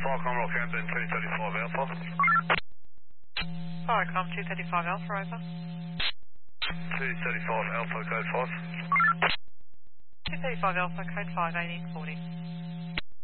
Falcon Rock Hampton 235 Alpha. Falcon 235 Alpha, over. 235 Alpha, code 5. 235 Alpha, code 5, 1840.